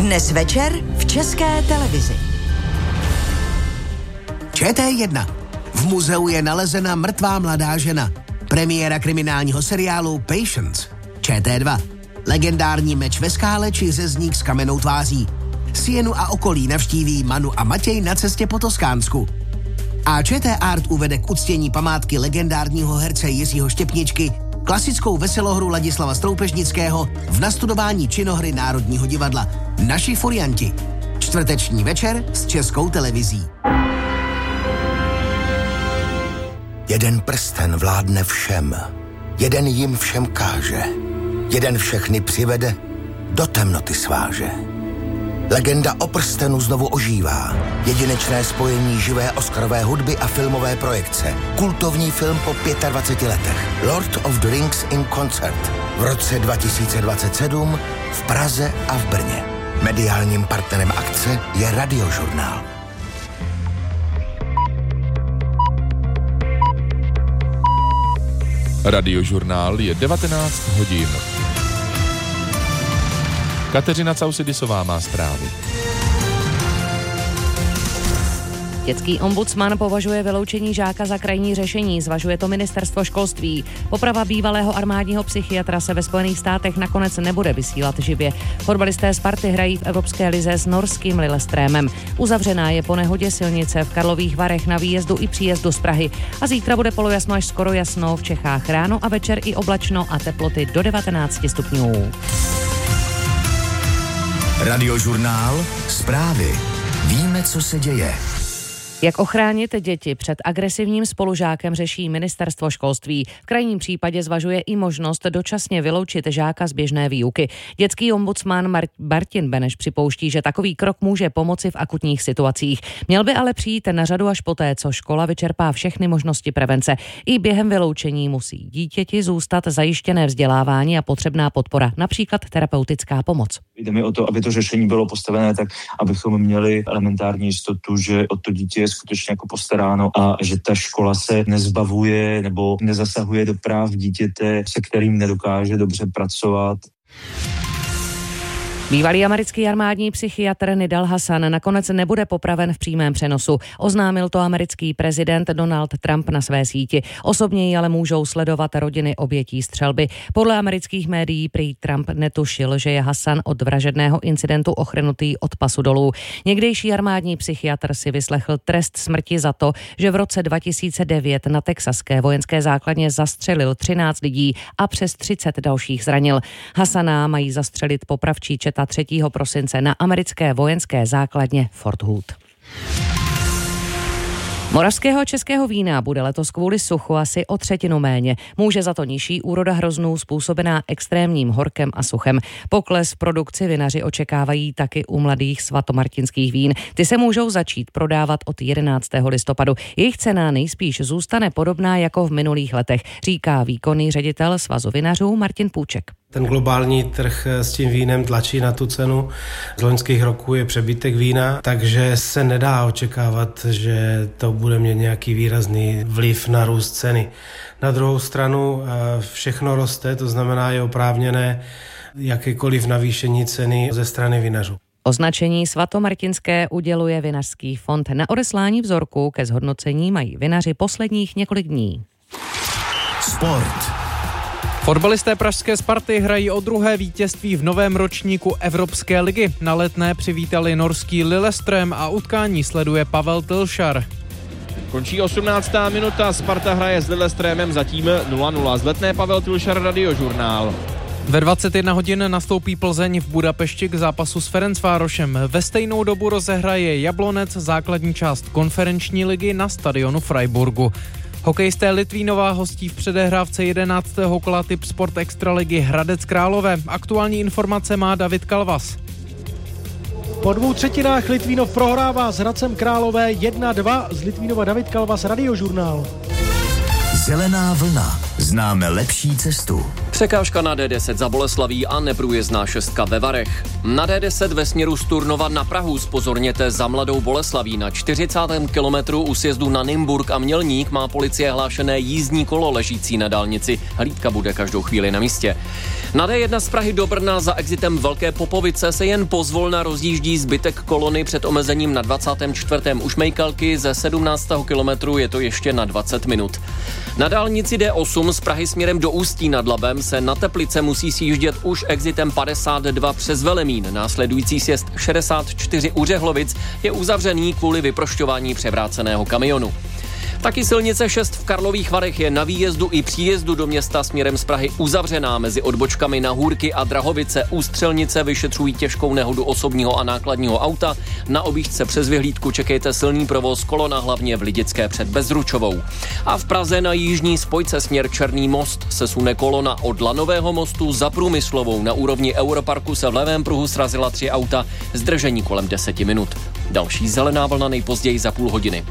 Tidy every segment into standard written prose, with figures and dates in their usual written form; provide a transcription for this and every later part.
Dnes večer v České televizi. ČT1. V muzeu je nalezena mrtvá mladá žena. Premiéra kriminálního seriálu Patience. ČT2. Legendární meč ve skále či řezník s kamennou tváří. Sienu a okolí navštíví Manu a Matěj na cestě po Toskánsku. A ČT Art uvede k uctění památky legendárního herce Jiřího Štěpničky klasickou veselohru Ladislava Stroupežnického v nastudování činohry Národního divadla Naši furianti. Čtvrteční večer s Českou televizí. Jeden prsten vládne všem. Jeden jim všem káže. Jeden všechny přivede, do temnoty sváže. Legenda o prstenu znovu ožívá. Jedinečné spojení živé oscarové hudby a filmové projekce. Kultovní film po 25 letech. Lord of the Rings in Concert. V roce 2027 v Praze a v Brně. Mediálním partnerem akce je Radiožurnál. Radiožurnál je 19 hodin. Kateřina Causidisová má zprávy. Dětský ombudsman považuje vyloučení žáka za krajní řešení, zvažuje to ministerstvo školství. Poprava bývalého armádního psychiatra se ve Spojených státech nakonec nebude vysílat živě. Fotbalisté Sparty hrají v Evropské lize s norským Lillestrømem. Uzavřená je po nehodě silnice v Karlových Varech na výjezdu i příjezdu z Prahy. A zítra bude polojasno až skoro jasno, v Čechách ráno a večer i oblačno a teploty do 19 stupňů. Radiožurnál, zprávy. Víme, co se děje. Jak ochránit děti před agresivním spolužákem, řeší ministerstvo školství. V krajním případě zvažuje i možnost dočasně vyloučit žáka z běžné výuky. Dětský ombudsman Martin Beneš připouští, že takový krok může pomoci v akutních situacích. Měl by ale přijít na řadu až poté, co škola vyčerpá všechny možnosti prevence. I během vyloučení musí dítěti zůstat zajištěné vzdělávání a potřebná podpora, například terapeutická pomoc. Jde mi o to, aby to řešení bylo postavené tak, abychom měli elementární jistotu, že o to dítě je skutečně jako postaráno a že ta škola se nezbavuje nebo nezasahuje do práv dítěte, se kterým nedokáže dobře pracovat. Bývalý americký armádní psychiatr Nidal Hasan nakonec nebude popraven v přímém přenosu. Oznámil to americký prezident Donald Trump na své síti. Osobně ji ale můžou sledovat rodiny obětí střelby. Podle amerických médií prý Trump netušil, že je Hasan od vražedného incidentu ochrnutý od pasu dolů. Někdejší armádní psychiatr si vyslechl trest smrti za to, že v roce 2009 na texaské vojenské základně zastřelil 13 lidí a přes 30 dalších zranil. Hasana mají zastřelit popravčí četa 3. prosince na americké vojenské základně Fort Hood. Moravského a českého vína bude letos kvůli suchu asi o třetinu méně. Může za to nižší úroda hroznů způsobená extrémním horkem a suchem. Pokles v produkci vinaři očekávají taky u mladých svatomartinských vín. Ty se můžou začít prodávat od 11. listopadu. Jejich cena nejspíš zůstane podobná jako v minulých letech, říká výkonný ředitel Svazu vinařů Martin Půček. Ten globální trh s tím vínem tlačí na tu cenu. Z loňských roků je přebytek vína, takže se nedá očekávat, že to bude mít nějaký výrazný vliv na růst ceny. Na druhou stranu všechno roste, to znamená je oprávněné jakékoliv navýšení ceny ze strany vinařů. Označení svatomartinské uděluje Vinařský fond. Na odeslání vzorku ke zhodnocení mají vinaři posledních několik dní. Sport. Fotbalisté pražské Sparty hrají o druhé vítězství v novém ročníku Evropské ligy. Na Letné přivítali norský Lillestrøm a utkání sleduje Pavel Tylšar. Končí 18. minuta, Sparta hraje s Lillestrømem zatím 0-0. Z Letné Pavel Tylšar, Radiožurnál. Ve 21 hodin nastoupí Plzeň v Budapešti k zápasu s Ferencvárošem. Ve stejnou dobu rozehraje Jablonec základní část konferenční ligy na stadionu Freiburgu. Hokejisté Litvínova hostí v předehrávce 11. kola Typ Sport Extraligy Hradec Králové. Aktuální informace má David Kalvas. Po 2/3 Litvínov prohrává s Hradcem Králové 1-2. Z Litvínova David Kalvas, Radiožurnál. Zelená vlna. Známe lepší cestu. Překážka na D10 za Boleslaví a neprůjezdná 6 ve Varech. Na D10 ve směru z Turnova na Prahu zpozorněte za Mladou Boleslaví. Na 40. kilometru u sjezdu na Nymburk a Mělník má policie hlášené jízdní kolo ležící na dálnici. Hlídka bude každou chvíli na místě. Na D1 z Prahy do Brna za exitem Velké Popovice se jen pozvolna rozjíždí zbytek kolony před omezením na 24. U Šmejkalky ze 17. kilometru je to ještě na 20 minut. Na dálnici D8 z Prahy směrem do Ústí nad Labem se na Teplice musí sjíždět už exitem 52 přes Velemín. Následující sjezd 64 u Řehlovic je uzavřený kvůli vyprošťování převráceného kamionu. Taky silnice 6 v Karlových Varech je na výjezdu i příjezdu do města směrem z Prahy uzavřená mezi odbočkami na Hůrky a Drahovice. Ústřelnice vyšetřují těžkou nehodu osobního a nákladního auta. Na objížďce přes vyhlídku čekejte silný provoz, kolona hlavně v Lidické před Bezručovou. A v Praze na jižní spojce směr Černý most se sune kolona od Lanového mostu za Průmyslovou. Na úrovni Europarku se v levém pruhu srazila 3 auta, zdržení kolem 10 minut. Další zelená vlna nejpozději za půl hodiny.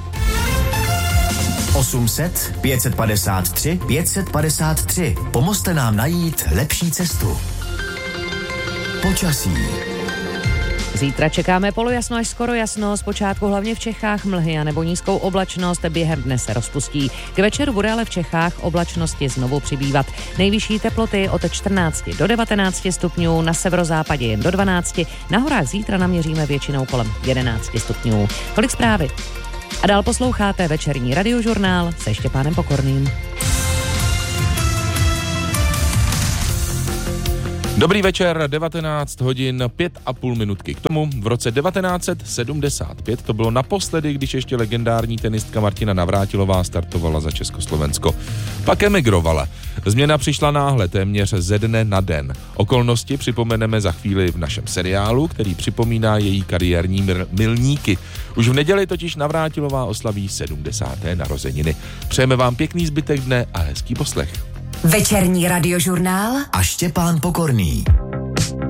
800 553 553. Pomozte nám najít lepší cestu. Počasí. Zítra čekáme polojasno až skoro jasno, zpočátku hlavně v Čechách mlhy a nebo nízkou oblačnost, během dne se rozpustí. K večeru bude ale v Čechách oblačnosti znovu přibývat. Nejvyšší teploty od 14 do 19 stupňů, na severozápadě jen do 12, na horách zítra naměříme většinou kolem 11 stupňů. Tolik zprávy. A dál posloucháte večerní radiožurnál se Štěpánem Pokorným. Dobrý večer, 19 hodin 5,5 minutky. K tomu v roce 1975 to bylo naposledy, když ještě legendární tenistka Martina Navrátilová startovala za Československo. Pak emigrovala. Změna přišla náhle, téměř ze dne na den. Okolnosti připomeneme za chvíli v našem seriálu, který připomíná její kariérní milníky. Už v neděli totiž Navrátilová oslaví 70. narozeniny. Přejeme vám pěkný zbytek dne a hezký poslech. Večerní radiožurnál a Štěpán Pokorný.